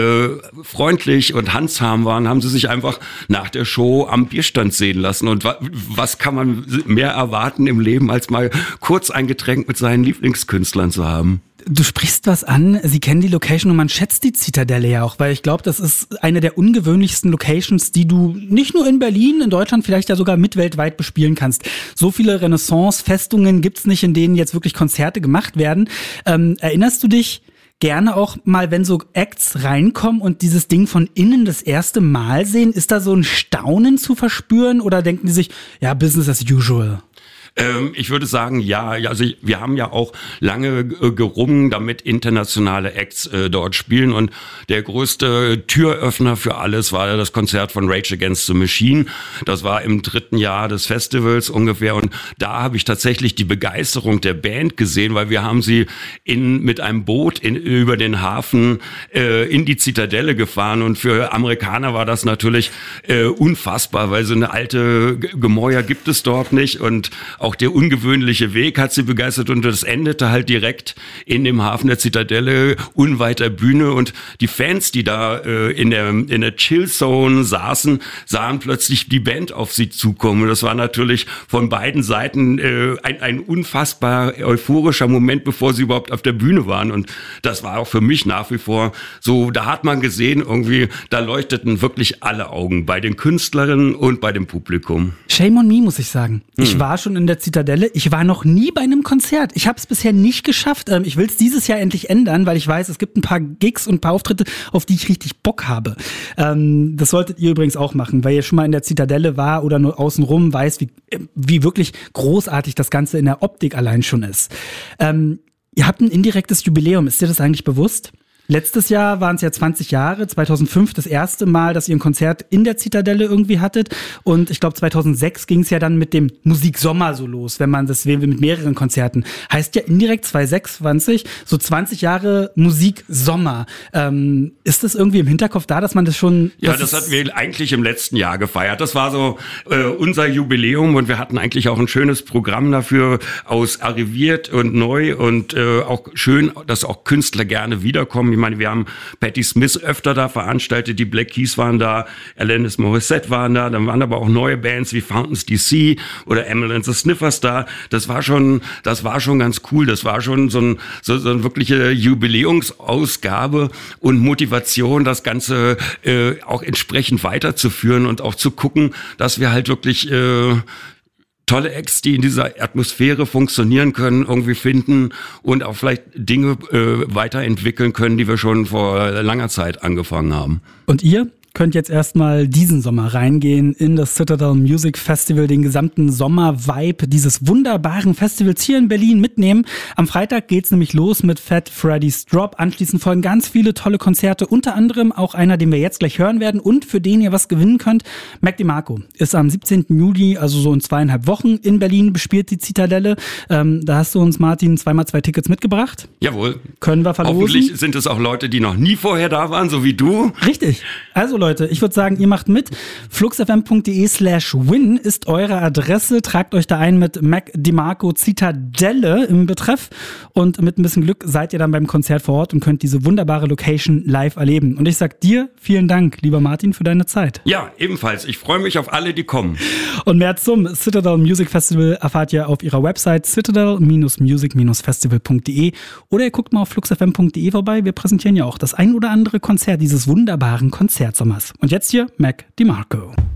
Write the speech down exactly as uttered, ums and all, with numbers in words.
äh, freundlich und handsam waren, haben sie sich einfach nach der Show am Bierstand sehen lassen. Und wa- was kann man mehr erwarten im Leben, als mal kurz ein Getränk mit seinen Lieblingskünstlern zu haben? Du sprichst was an, Sie kennen die Location und man schätzt die Zitadelle ja auch, weil ich glaube, das ist eine der ungewöhnlichsten Locations, die du nicht nur in Berlin, in Deutschland vielleicht ja sogar mit weltweit bespielen kannst. So viele Renaissance-Festungen gibt's nicht, in denen jetzt wirklich Konzerte gemacht werden. Ähm, erinnerst du dich gerne auch mal, wenn so Acts reinkommen und dieses Ding von innen das erste Mal sehen, ist da so ein Staunen zu verspüren oder denken die sich, ja, Business as usual? Ähm, ich würde sagen, ja, also wir haben ja auch lange äh, gerungen, damit internationale Acts äh, dort spielen, und der größte Türöffner für alles war das Konzert von Rage Against the Machine. Das war im dritten Jahr des Festivals ungefähr, und da habe ich tatsächlich die Begeisterung der Band gesehen, weil wir haben sie in mit einem Boot in, über den Hafen äh, in die Zitadelle gefahren, und für Amerikaner war das natürlich äh, unfassbar, weil so eine alte G- Gemäuer gibt es dort nicht, und auch der ungewöhnliche Weg hat sie begeistert, und das endete halt direkt in dem Hafen der Zitadelle, unweit der Bühne, und die Fans, die da äh, in der in der Chill-Zone saßen, sahen plötzlich die Band auf sie zukommen. Und das war natürlich von beiden Seiten äh, ein, ein unfassbar euphorischer Moment, bevor sie überhaupt auf der Bühne waren, und das war auch für mich nach wie vor so, da hat man gesehen, irgendwie, da leuchteten wirklich alle Augen, bei den Künstlerinnen und bei dem Publikum. Shame on me, muss ich sagen. Hm. Ich war schon in der Zitadelle. Ich war noch nie bei einem Konzert. Ich habe es bisher nicht geschafft. Ähm, ich will es dieses Jahr endlich ändern, weil ich weiß, es gibt ein paar Gigs und ein paar Auftritte, auf die ich richtig Bock habe. Ähm, das solltet ihr übrigens auch machen, weil ihr schon mal in der Zitadelle war oder nur außenrum weiß, wie, wie wirklich großartig das Ganze in der Optik allein schon ist. Ähm, ihr habt ein indirektes Jubiläum. Ist dir das eigentlich bewusst? Letztes Jahr waren es ja zwanzig Jahre, zweitausendfünf das erste Mal, dass ihr ein Konzert in der Zitadelle irgendwie hattet, und ich glaube zweitausendsechs ging es ja dann mit dem Musiksommer so los, wenn man das will, mit mehreren Konzerten. Heißt ja indirekt zweitausendsechsundzwanzig, so zwanzig Jahre Musiksommer. Ähm, ist das irgendwie im Hinterkopf da, dass man das schon... Ja, das hatten wir eigentlich im letzten Jahr gefeiert. Das war so äh, unser Jubiläum, und wir hatten eigentlich auch ein schönes Programm dafür aus Arriviert und neu, und äh, auch schön, dass auch Künstler gerne wiederkommen. Ich meine, wir haben Patti Smith öfter da veranstaltet, die Black Keys waren da, Alanis Morissette waren da, dann waren aber auch neue Bands wie Fountains D C oder Emily and the Sniffers da. Das war schon, das war schon ganz cool. Das war schon so, ein, so, so eine wirkliche Jubiläumsausgabe und Motivation, das Ganze äh, auch entsprechend weiterzuführen und auch zu gucken, dass wir halt wirklich äh, tolle Acts, die in dieser Atmosphäre funktionieren können, irgendwie finden und auch vielleicht Dinge äh, weiterentwickeln können, die wir schon vor langer Zeit angefangen haben. Und ihr könnt jetzt erstmal diesen Sommer reingehen in das Citadel Music Festival, den gesamten Sommer-Vibe dieses wunderbaren Festivals hier in Berlin mitnehmen. Am Freitag geht's nämlich los mit Fat Freddy's Drop. Anschließend folgen ganz viele tolle Konzerte, unter anderem auch einer, den wir jetzt gleich hören werden und für den ihr was gewinnen könnt. Mac DeMarco ist am siebzehnten Juli, also so in zweieinhalb Wochen in Berlin, bespielt die Zitadelle. Ähm, da hast du uns, Martin, zweimal zwei Tickets mitgebracht. Jawohl. Können wir verlosen. Hoffentlich sind es auch Leute, die noch nie vorher da waren, so wie du. Richtig. Also Leute, ich würde sagen, ihr macht mit. fluxfm.de slash win ist eure Adresse. Tragt euch da ein mit Mac DeMarco Zitadelle im Betreff, und mit ein bisschen Glück seid ihr dann beim Konzert vor Ort und könnt diese wunderbare Location live erleben. Und ich sag dir vielen Dank, lieber Martin, für deine Zeit. Ja, ebenfalls. Ich freue mich auf alle, die kommen. Und mehr zum Citadel Music Festival erfahrt ihr auf ihrer Website citadel music festival punkt de, oder ihr guckt mal auf fluxfm punkt de vorbei. Wir präsentieren ja auch das ein oder andere Konzert dieses wunderbaren Konzertsommers. Und jetzt hier Mac DeMarco.